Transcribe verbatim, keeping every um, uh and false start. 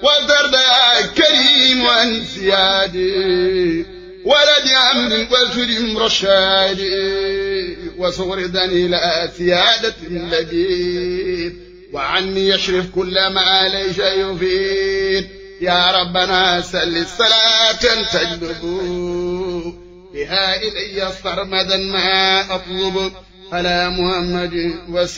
وزردا كريم وانسيادي ولد عمرو وسلم رشادي وصغردا إلى سيادة اللبيب وعني يشرف كل ما ليس يفيد يا ربنا سل الصلاة تجلب بها إلي صرمدا ما أطلب على محمد وسلم